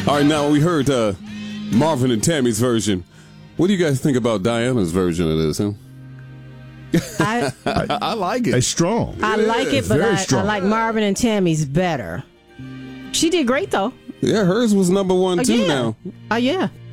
All right, now we heard Marvin and Tammy's version. What do you guys think about Diana's version of this, huh? I like it. It's strong. I like it, but I like like Marvin and Tammy's better. She did great, though. Yeah, hers was number one, too, yeah. now. Yeah.